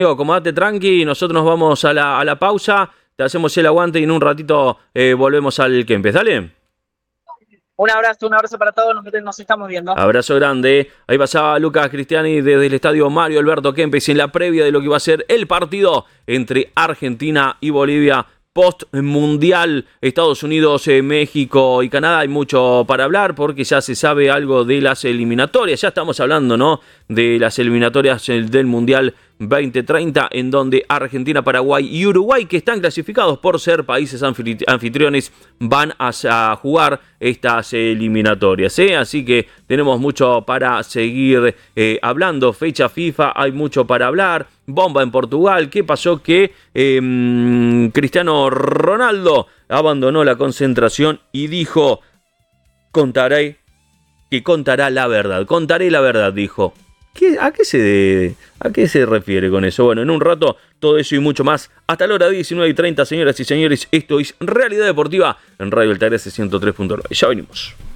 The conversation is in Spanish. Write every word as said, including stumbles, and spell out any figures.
Acomodate tranqui, nosotros nos vamos a la, a la pausa, te hacemos el aguante y en un ratito eh, volvemos al Kempes, ¿dale? Un abrazo, un abrazo para todos, nos, nos estamos viendo. Abrazo grande. Ahí pasaba Lucas Cristiani desde el estadio Mario Alberto Kempes en la previa de lo que va a ser el partido entre Argentina y Bolivia post-mundial. Estados Unidos, eh, México y Canadá. Hay mucho para hablar porque ya se sabe algo de las eliminatorias. Ya estamos hablando, ¿no?, de las eliminatorias del Mundial veinte treinta, en donde Argentina, Paraguay y Uruguay, que están clasificados por ser países anfitriones, van a jugar estas eliminatorias, ¿eh? Así que tenemos mucho para seguir eh, hablando. Fecha FIFA, hay mucho para hablar. Bomba en Portugal. ¿Qué pasó? Que eh, Cristiano Ronaldo abandonó la concentración y dijo: contaré, que contará la verdad. Contaré la verdad, dijo. ¿Qué, a, qué se, ¿A qué se refiere con eso? Bueno, en un rato todo eso y mucho más. Hasta la hora diecinueve y treinta, señoras y señores. Esto es Realidad Deportiva en Radio Altagracia ciento tres punto nueve. Ya venimos.